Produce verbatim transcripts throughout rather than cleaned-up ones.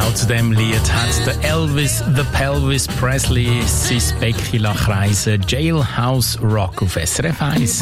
Genau zu dem Lied hat der Elvis the Pelvis Presley sein Becken kreisen. Jailhouse Rock auf S R F eins.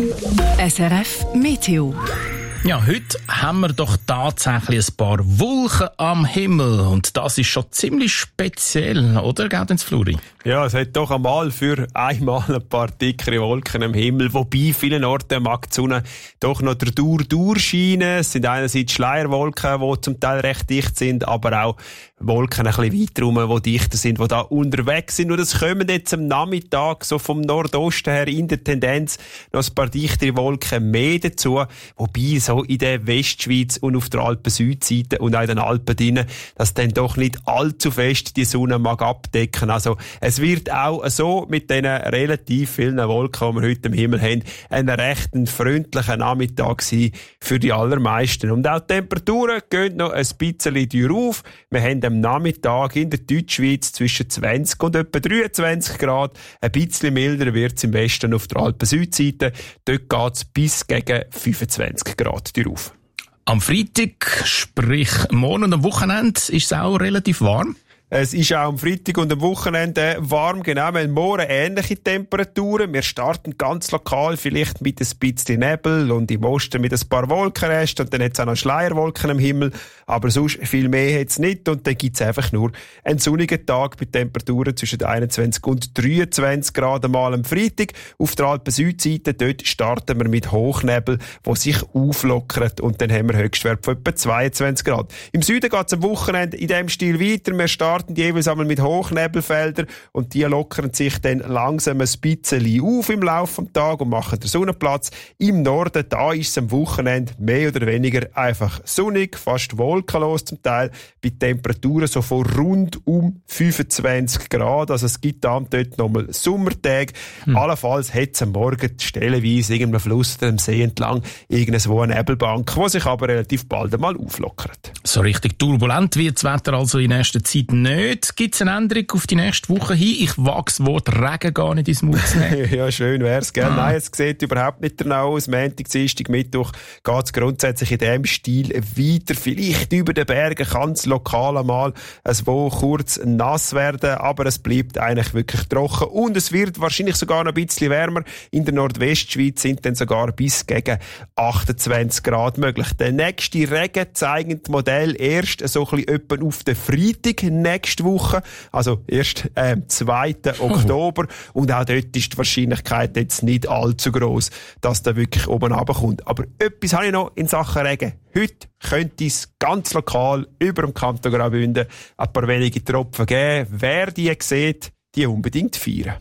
S R F Meteo. Ja, heute haben wir doch tatsächlich ein paar Wolken am Himmel. Und das ist schon ziemlich speziell, oder, Gaudenz Fluri? Ja, es hat doch einmal für einmal ein paar dickere Wolken am Himmel. Wobei, vielen Orten mag die Sonne doch noch der Dur durchscheinen. Es sind einerseits Schleierwolken, die zum Teil recht dicht sind, aber auch Wolken ein bisschen weiter rum, die dichter sind, die da unterwegs sind. Und es kommen jetzt am Nachmittag so vom Nordosten her in der Tendenz noch ein paar dichtere Wolken mehr dazu. Wobei so in der Westschweiz und auf der Alpen-Südseite und auch in den Alpen drinnen, dass dann doch nicht allzu fest die Sonne mag abdecken. Also es wird auch so mit diesen relativ vielen Wolken, die wir heute im Himmel haben, ein recht freundlicher Nachmittag sein für die allermeisten. Und auch die Temperaturen gehen noch ein bisschen durch auf. Wir haben am Nachmittag in der Deutschschweiz zwischen zwanzig und etwa dreiundzwanzig Grad. Ein bisschen milder wird es im Westen auf der Alpen-Südseite. Dort geht es bis gegen fünfundzwanzig Grad auf. Am Freitag, sprich morgen und am Wochenende, ist es auch relativ warm. Es ist auch am Freitag und am Wochenende warm, genau, weil morgen ähnliche Temperaturen. Wir starten ganz lokal vielleicht mit ein bisschen Nebel und im Osten mit ein paar Wolkenresten und dann hat es auch noch Schleierwolken am Himmel, aber sonst viel mehr hat es nicht und dann gibt es einfach nur einen sonnigen Tag mit Temperaturen zwischen einundzwanzig und dreiundzwanzig Grad mal am Freitag. Auf der Alpen-Südseite, dort starten wir mit Hochnebel, der sich auflockert und dann haben wir Höchstwert von etwa zweiundzwanzig Grad. Im Süden geht es am Wochenende in diesem Stil weiter. Wir starten jeweils einmal mit Hochnebelfeldern und die lockern sich dann langsam ein bisschen auf im Laufe des Tages und machen den Sonnenplatz. Im Norden, da ist es am Wochenende mehr oder weniger einfach sonnig, fast wolkenlos zum Teil, bei Temperaturen so von rund um fünfundzwanzig Grad. Also es gibt dann dort nochmal Sommertage. Hm. Allenfalls hat es am Morgen stellenweise irgendeinem Fluss oder einem See entlang irgendwo eine Nebelbank, die sich aber relativ bald einmal auflockert. So richtig turbulent wird das Wetter also in nächster Zeit nicht. Gibt es eine Änderung auf die nächste Woche hin? Ich wage das Wort Regen gar nicht ins Mund zu nehmen. Ja, schön wär's, gell? Ah. Nein, es sieht überhaupt nicht danach aus. Montag, Dienstag, Mittwoch geht es grundsätzlich in diesem Stil weiter. Vielleicht über den Bergen kann es lokal einmal wo kurz nass werden, aber es bleibt eigentlich wirklich trocken und es wird wahrscheinlich sogar noch ein bisschen wärmer. In der Nordwestschweiz sind dann sogar bis gegen achtundzwanzig Grad möglich. Der nächste Regen zeigt das Modell erst so ein bisschen etwa auf den Freitag nächste Woche, also erst am ähm, zweiten Oktober. Oh. Und auch dort ist die Wahrscheinlichkeit jetzt nicht allzu gross, dass der wirklich oben runterkommt. Aber etwas habe ich noch in Sachen Regen. Heute könnte es ganz lokal über dem Kanton Graubünden ein paar wenige Tropfen geben. Wer die sieht, die unbedingt feiern.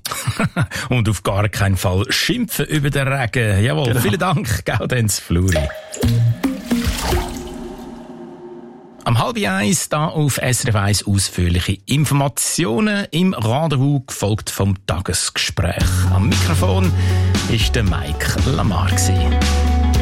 Und auf gar keinen Fall schimpfen über den Regen. Jawohl, genau. Vielen Dank, Gaudenz Fluri. Am halb eins da auf S R F eins ausführliche Informationen im Rendezvous, gefolgt vom Tagesgespräch. Am Mikrofon ist der Mike Lamar gewesen.